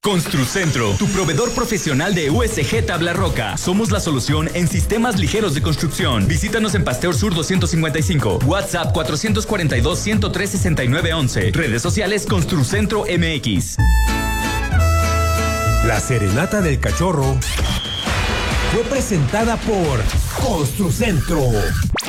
Construcentro, tu proveedor profesional de USG Tabla Roca. Somos la solución en sistemas ligeros de construcción. Visítanos en Pasteur Sur 255. WhatsApp 442-103-6911. Redes sociales Construcentro MX. La Serenata del Cachorro fue presentada por Construcentro.